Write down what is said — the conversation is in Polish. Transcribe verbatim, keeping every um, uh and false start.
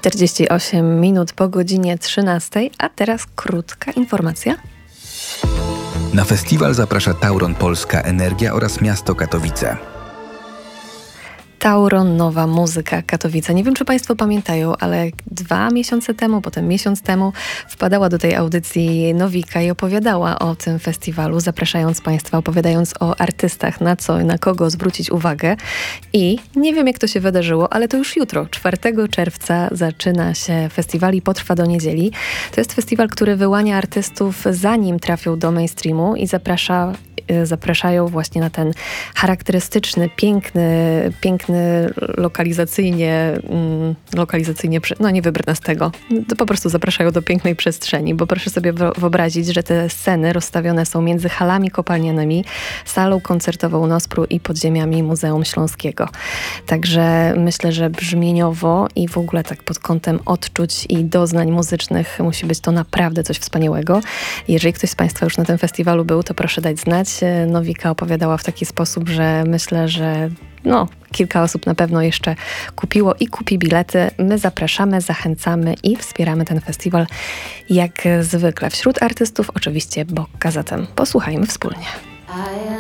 czterdzieści osiem minut po godzinie trzynastej, a teraz krótka informacja. Na festiwal zaprasza Tauron Polska Energia oraz miasto Katowice. Tauron, nowa muzyka, Katowice. Nie wiem, czy Państwo pamiętają, ale dwa miesiące temu, potem miesiąc temu wpadała do tej audycji Nowika i opowiadała o tym festiwalu, zapraszając Państwa, opowiadając o artystach, na co i na kogo zwrócić uwagę. I nie wiem, jak to się wydarzyło, ale to już jutro, czwartego czerwca zaczyna się festiwal i potrwa do niedzieli. To jest festiwal, który wyłania artystów, zanim trafią do mainstreamu i zaprasza zapraszają właśnie na ten charakterystyczny, piękny, piękny lokalizacyjnie, lokalizacyjnie, no nie wybrnę z tego, to po prostu zapraszają do pięknej przestrzeni, bo proszę sobie wyobrazić, że te sceny rozstawione są między halami kopalnianymi, salą koncertową Nospru i podziemiami Muzeum Śląskiego. Także myślę, że brzmieniowo i w ogóle tak pod kątem odczuć i doznań muzycznych musi być to naprawdę coś wspaniałego. Jeżeli ktoś z Państwa już na tym festiwalu był, to proszę dać znać. Nowika opowiadała w taki sposób, że myślę, że no, kilka osób na pewno jeszcze kupiło i kupi bilety. My zapraszamy, zachęcamy i wspieramy ten festiwal jak zwykle. Wśród artystów oczywiście Bokka, zatem posłuchajmy wspólnie.